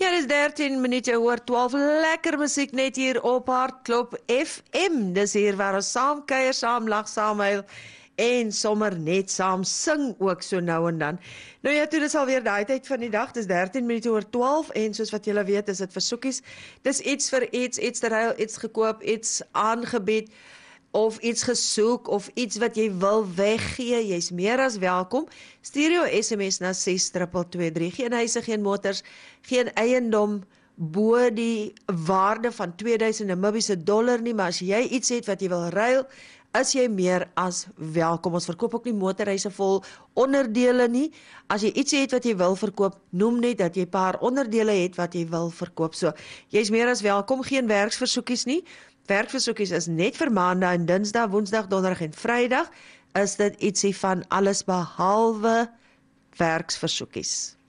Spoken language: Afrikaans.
Ja, dis 13 minute oor 12. Lekker musiek net hier op Hartklop FM. Dis hier waar ons saam kuier, saam lag, saam huil en sommer net saam sing ook so nou en dan. Nou ja, toe dis alweer daai tyd van die dag. Dis 13 minute oor 12 en soos wat julle weet, is dit versoekies. Dis iets vir iets te ruil, iets gekoop, iets aangebied of iets gesoek of iets wat jy wil weggee, jy's meer as welkom. Stuur jou SMS na 63223. Geen huise, geen motors, geen eiendom bo die waarde van 2000 Namibiese dollar nie, maar as jy iets het wat jy wil ruil, is jy meer as welkom. Ons verkoop ook nie motorhuise vol onderdele nie. As jy iets het wat jy wil verkoop, noem net dat jy 'n paar onderdele het wat jy wil verkoop. So, jy's meer as welkom, geen werksversoekies nie. Werkversoekies is net vir maandag en dinsdag, woensdag, donderdag en vrydag. Is dit ietsie van alles behalwe werksversoekies.